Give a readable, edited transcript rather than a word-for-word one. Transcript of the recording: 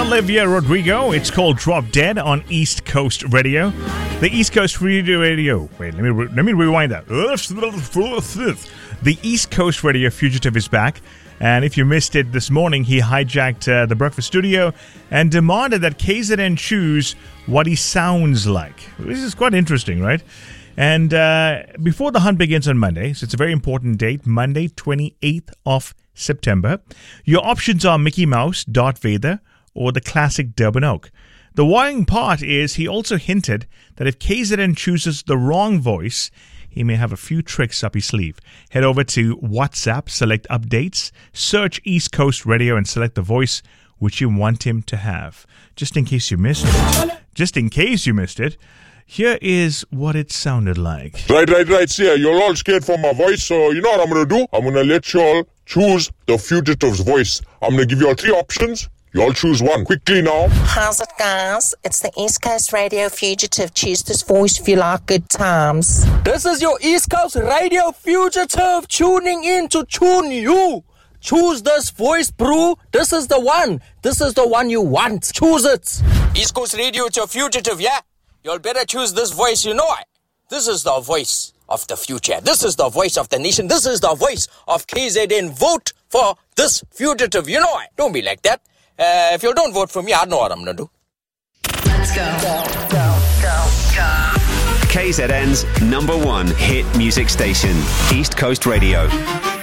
Olivia Rodrigo. It's called Drop Dead on East Coast Radio. The East Coast Radio. Wait, let me rewind that. The East Coast Radio Fugitive is back. And if you missed it this morning, he hijacked the breakfast studio and demanded that KZN choose what he sounds like. This is quite interesting, right? And before the hunt begins on Monday, so it's a very important date, Monday, 28th of September, your options are Mickey Mouse, Darth Vader, or the classic Durban Oak. The worrying part is he also hinted that if KZN chooses the wrong voice, he may have a few tricks up his sleeve. Head over to WhatsApp, select updates, search East Coast Radio and select the voice which you want him to have. Just in case you missed it, here is what it sounded like. Right. See, you're all scared for my voice, so you know what I'm going to do? I'm going to let you all choose the fugitive's voice. I'm going to give you all 3 options. You all choose one. Quickly now. How's it, guys? It's the East Coast Radio Fugitive. Choose this voice if you like good times. This is your East Coast Radio Fugitive tuning in to tune you. Choose this voice, bro. This is the one. This is the one you want. Choose it. East Coast Radio, it's your fugitive, yeah? You'll better choose this voice, you know it. This is the voice of the future. This is the voice of the nation. This is the voice of KZN. Vote for this fugitive, you know it. Don't be like that. If you don't vote for me, I know what I'm going to do. Let's go. KZN's #1 hit music station, East Coast Radio.